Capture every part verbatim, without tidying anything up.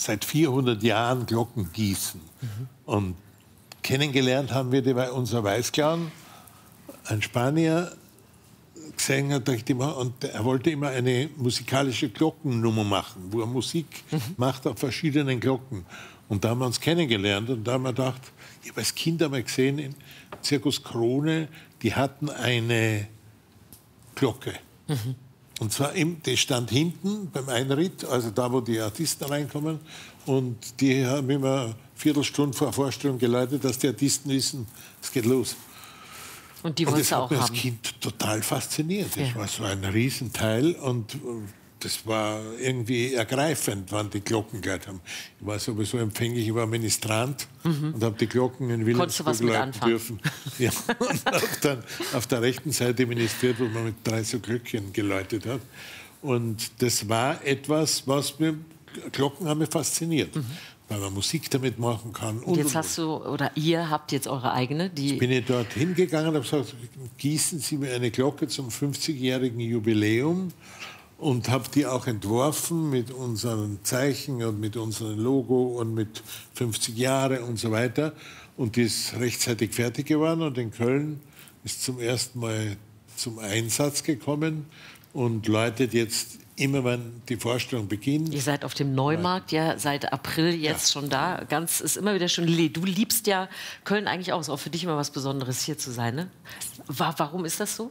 seit vierhundert Jahren Glocken gießen. Mhm. Und kennengelernt haben wir die bei unser Weißclown, ein Spanier, gesehen hat, immer, und er wollte immer eine musikalische Glockennummer machen, wo er Musik mhm. macht auf verschiedenen Glocken. Und da haben wir uns kennengelernt und da haben wir gedacht, ich habe als Kind einmal gesehen, in Zirkus Krone, die hatten eine Glocke. Mhm. Und zwar, im, die stand hinten beim Einritt, also da, wo die Artisten reinkommen. Und die haben immer eine Viertelstunde vor Vorstellung geläutet, dass die Artisten wissen, es geht los. Und die und wolltest das du hat auch mich haben. als Kind total fasziniert. Das ja. war so ein Riesenteil und das war irgendwie ergreifend, wann die Glocken gehört haben. Ich war sowieso empfänglich, ich war Ministrant mhm. und habe die Glocken in Wilhelmsburg läuten dürfen. Ja, und habe dann auf der rechten Seite ministriert, wo man mit drei so Glöckchen geläutet hat. Und das war etwas, was mir, Glocken haben mich fasziniert. Mhm. Weil man Musik damit machen kann. Und, und jetzt und, hast du, oder ihr habt jetzt eure eigene, die... Jetzt bin ich dort hingegangen und habe gesagt, gießen Sie mir eine Glocke zum fünfzigjährigen Jubiläum und habe die auch entworfen mit unseren Zeichen und mit unserem Logo und mit fünfzig Jahre und so weiter. Und die ist rechtzeitig fertig geworden und in Köln ist zum ersten Mal zum Einsatz gekommen und läutet jetzt immer, wenn die Vorstellung beginnt. Ihr seid auf dem Neumarkt, ja, seit April jetzt ja. schon da. Ganz, ist immer wieder schön. Du liebst ja Köln eigentlich auch. Ist auch für dich immer was Besonderes, hier zu sein, ne? Warum ist das so?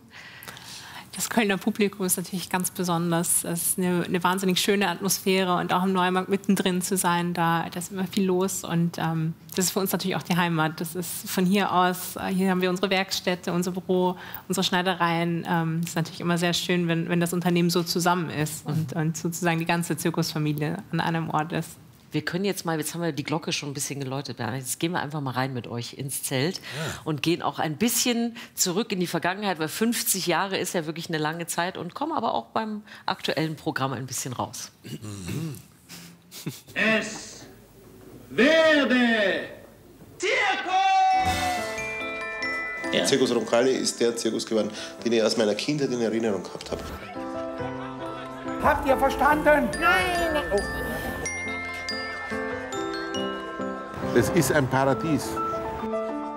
Das Kölner Publikum ist natürlich ganz besonders. Es ist eine, eine wahnsinnig schöne Atmosphäre und auch im Neumarkt mittendrin zu sein, da, da ist immer viel los und ähm, das ist für uns natürlich auch die Heimat. Das ist von hier aus, hier haben wir unsere Werkstätte, unser Büro, unsere Schneidereien. Ähm, es ist natürlich immer sehr schön, wenn, wenn das Unternehmen so zusammen ist und, und sozusagen die ganze Zirkusfamilie an einem Ort ist. Wir können jetzt mal, jetzt haben wir die Glocke schon ein bisschen geläutet, jetzt gehen wir einfach mal rein mit euch ins Zelt ja. und gehen auch ein bisschen zurück in die Vergangenheit, weil fünfzig Jahre ist ja wirklich eine lange Zeit und kommen aber auch beim aktuellen Programm ein bisschen raus. Mhm. Es werde Zirkus! Ja. Zirkus Roncalli ist der Zirkus geworden, den ich aus meiner Kindheit in Erinnerung gehabt habe. Habt ihr verstanden? Nein! Oh. Es ist ein Paradies.